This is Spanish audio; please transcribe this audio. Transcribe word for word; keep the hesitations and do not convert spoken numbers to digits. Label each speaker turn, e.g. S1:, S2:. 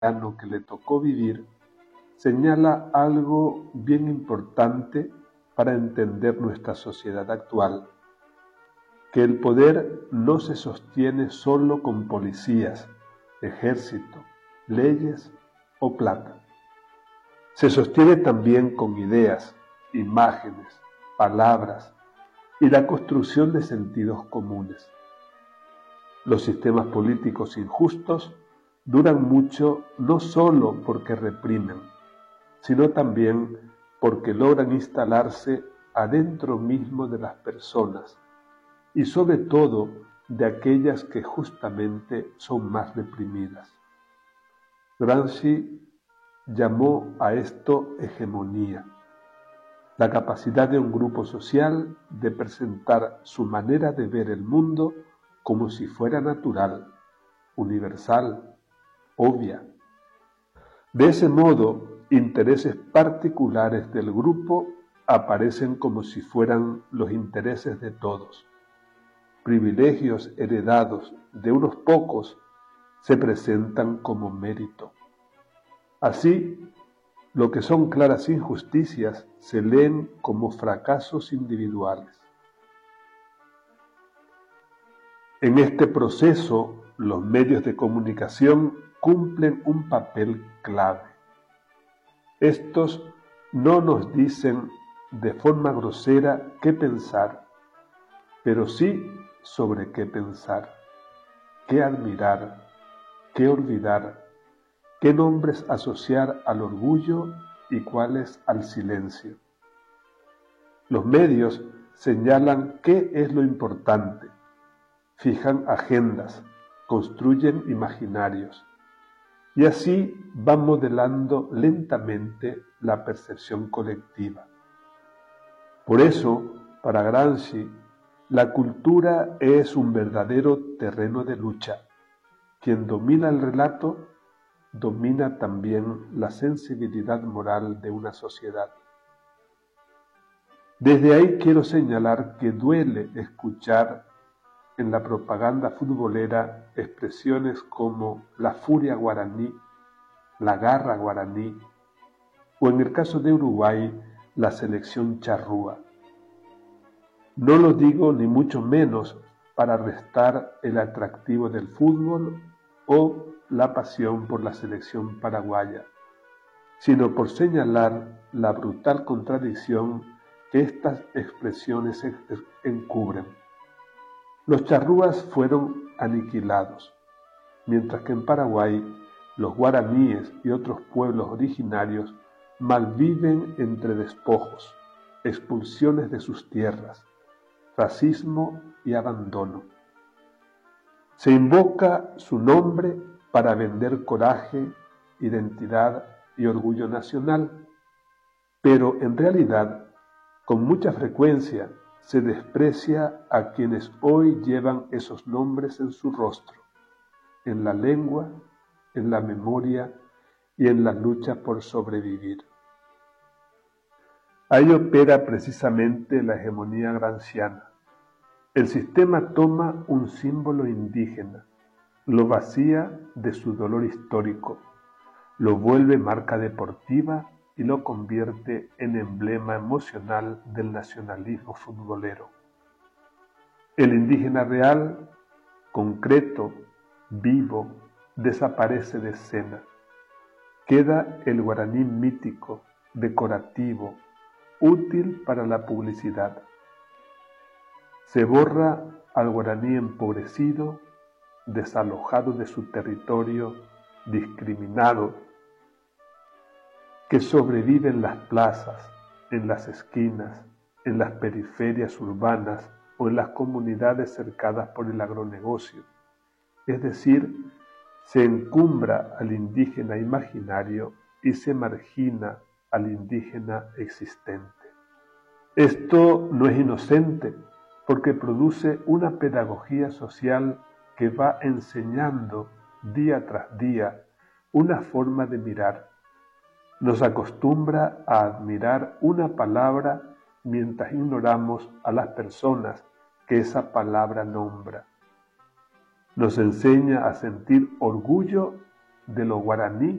S1: cotidiano que le tocó vivir, señala algo bien importante para entender nuestra sociedad actual, que el poder no se sostiene solo con policías, ejército, leyes o plata. Se sostiene también con ideas, imágenes, palabras y la construcción de sentidos comunes. Los sistemas políticos injustos duran mucho no solo porque reprimen, sino también porque logran instalarse adentro mismo de las personas y sobre todo de aquellas que justamente son más reprimidas. Gramsci llamó a esto hegemonía, la capacidad de un grupo social de presentar su manera de ver el mundo como si fuera natural, universal, obvia. De ese modo, intereses particulares del grupo aparecen como si fueran los intereses de todos. Privilegios heredados de unos pocos se presentan como mérito. Así, lo que son claras injusticias se leen como fracasos individuales. En este proceso, los medios de comunicación cumplen un papel clave. Estos no nos dicen de forma grosera qué pensar, pero sí sobre qué pensar, qué admirar, qué olvidar, qué nombres asociar al orgullo y cuáles al silencio. Los medios señalan qué es lo importante, fijan agendas, construyen imaginarios, y así van modelando lentamente la percepción colectiva. Por eso, para Gramsci, la cultura es un verdadero terreno de lucha. Quien domina el relato, domina también la sensibilidad moral de una sociedad. Desde ahí quiero señalar que duele escuchar en la propaganda futbolera expresiones como la furia guaraní, la garra guaraní, o en el caso de Uruguay, la selección charrúa. No lo digo ni mucho menos para restar el atractivo del fútbol o la pasión por la selección paraguaya, sino por señalar la brutal contradicción que estas expresiones encubren. Los charrúas fueron aniquilados, mientras que en Paraguay los guaraníes y otros pueblos originarios malviven entre despojos, expulsiones de sus tierras, racismo y abandono. Se invoca su nombre para vender coraje, identidad y orgullo nacional, pero en realidad, con mucha frecuencia, se desprecia a quienes hoy llevan esos nombres en su rostro, en la lengua, en la memoria y en la lucha por sobrevivir. Ahí opera precisamente la hegemonía gramsciana. El sistema toma un símbolo indígena, lo vacía de su dolor histórico, lo vuelve marca deportiva y lo convierte en emblema emocional del nacionalismo futbolero. El indígena real, concreto, vivo, desaparece de escena. Queda el guaraní mítico, decorativo, útil para la publicidad. Se borra al guaraní empobrecido, desalojado de su territorio, discriminado, que sobrevive en las plazas, en las esquinas, en las periferias urbanas o en las comunidades cercadas por el agronegocio. Es decir, se encumbra al indígena imaginario y se margina al indígena existente. Esto no es inocente, porque produce una pedagogía social que va enseñando día tras día una forma de mirar. Nos acostumbra a admirar una palabra mientras ignoramos a las personas que esa palabra nombra. Nos enseña a sentir orgullo de los guaraní